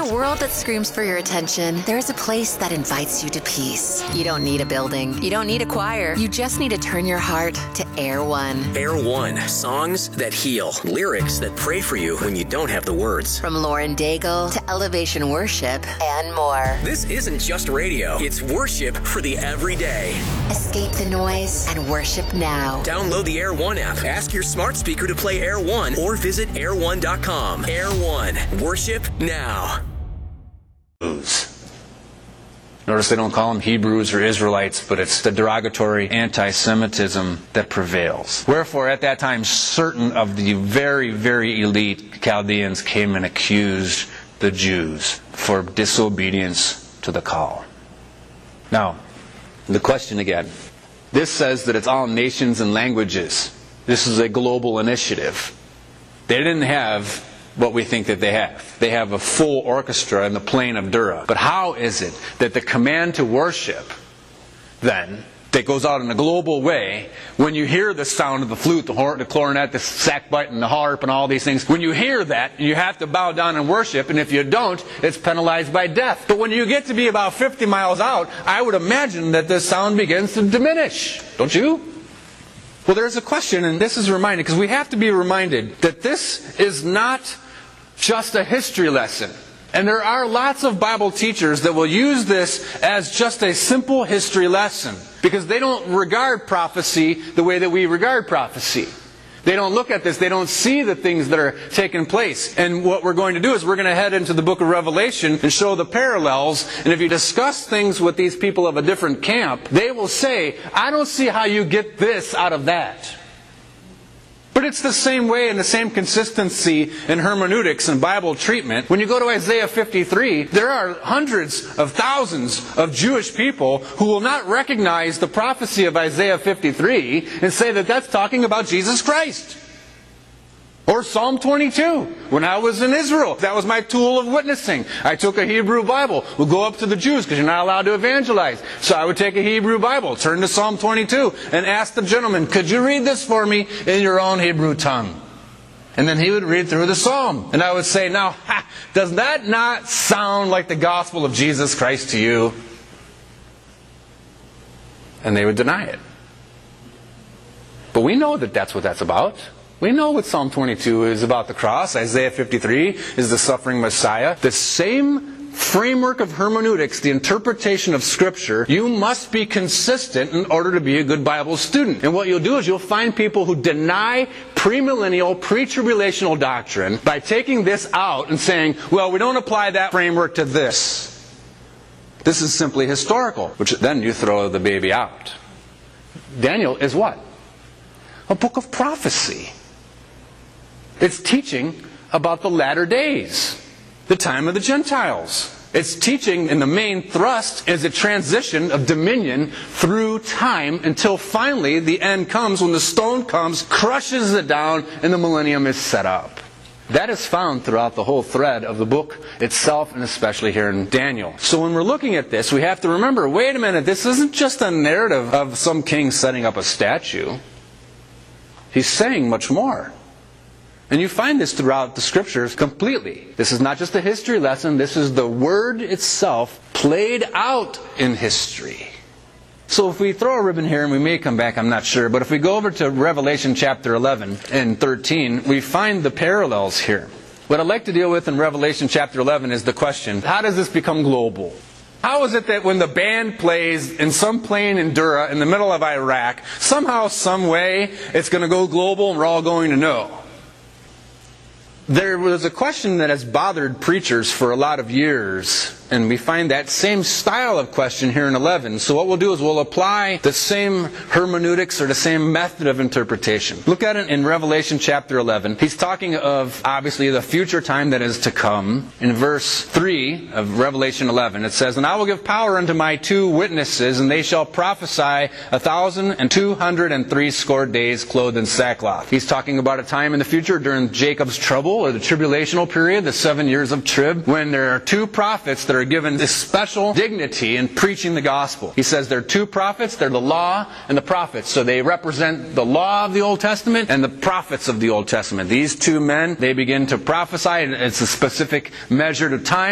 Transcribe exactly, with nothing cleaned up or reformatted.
a world that screams for your attention, there is a place that invites you to peace. You don't need a building. You don't need a choir. You just need to turn your heart to Air One. Air One. Songs that heal. Lyrics that pray for you when you don't have the words. From Lauren Daigle to Elevation Worship and more. This isn't just radio. It's worship for the everyday. Escape the noise and worship now. Download the Air One app. Ask your smart speaker to play Air One or visit air one dot com. Air One. Worship now. Notice they don't call them Hebrews or Israelites, but it's the derogatory anti-Semitism that prevails. Wherefore, at that time, certain of the very, very elite Chaldeans came and accused the Jews for disobedience to the call. Now, the question again. This says that it's all nations and languages. This is a global initiative. They didn't have what we think that they have. They have a full orchestra in the plain of Dura. But how is it that the command to worship, then, that goes out in a global way, when you hear the sound of the flute, the horn, the clarinet, the sackbut, and the harp, and all these things, when you hear that, you have to bow down and worship, and if you don't, it's penalized by death. But when you get to be about fifty miles out, I would imagine that the sound begins to diminish. Don't you? Well, there's a question, and this is reminded, because we have to be reminded that this is not just a history lesson. And there are lots of Bible teachers that will use this as just a simple history lesson, because they don't regard prophecy the way that we regard prophecy. They don't look at this. They don't see the things that are taking place. And what we're going to do is we're going to head into the book of Revelation and show the parallels. And if you discuss things with these people of a different camp, they will say, I don't see how you get this out of that. But it's the same way and the same consistency in hermeneutics and Bible treatment. When you go to Isaiah fifty-three, there are hundreds of thousands of Jewish people who will not recognize the prophecy of Isaiah fifty-three and say that that's talking about Jesus Christ. Or Psalm twenty-two. When I was in Israel, that was my tool of witnessing. I took a Hebrew Bible. We'll go up to the Jews because you're not allowed to evangelize. So I would take a Hebrew Bible, turn to Psalm twenty-two, and ask the gentleman, could you read this for me in your own Hebrew tongue? And then he would read through the Psalm. And I would say, now, ha, does that not sound like the gospel of Jesus Christ to you? And they would deny it. But we know that that's what that's about. We know what Psalm twenty-two is about, the cross. Isaiah fifty-three is the suffering Messiah. The same framework of hermeneutics, the interpretation of Scripture, you must be consistent in order to be a good Bible student. And what you'll do is you'll find people who deny premillennial, pre-tribulational doctrine by taking this out and saying, well, we don't apply that framework to this. This is simply historical, which then you throw the baby out. Daniel is what? A book of prophecy. It's teaching about the latter days, the time of the Gentiles. It's teaching, and the main thrust is a transition of dominion through time until finally the end comes when the stone comes, crushes it down, and the millennium is set up. That is found throughout the whole thread of the book itself, and especially here in Daniel. So when we're looking at this, we have to remember, wait a minute, this isn't just a narrative of some king setting up a statue. He's saying much more. And you find this throughout the Scriptures completely. This is not just a history lesson. This is the Word itself played out in history. So if we throw a ribbon here, and we may come back, I'm not sure, but if we go over to Revelation chapter eleven and thirteen, we find the parallels here. What I'd like to deal with in Revelation chapter eleven is the question, how does this become global? How is it that when the band plays in some plain in Dura in the middle of Iraq, somehow, some way, it's going to go global and we're all going to know? There was a question that has bothered preachers for a lot of years, and we find that same style of question here in eleven. So what we'll do is we'll apply the same hermeneutics or the same method of interpretation. Look at it in Revelation chapter eleven. He's talking of, obviously, the future time that is to come. In verse three of Revelation eleven, it says, And I will give power unto my two witnesses, and they shall prophesy a thousand and two hundred and three score days clothed in sackcloth. He's talking about a time in the future during Jacob's trouble, or the tribulational period, the seven years of trib, when there are two prophets that are given this special dignity in preaching the gospel. He says there are two prophets, they're the law and the prophets. So they represent the law of the Old Testament and the prophets of the Old Testament. These two men, they begin to prophesy, and it's a specific measure of time.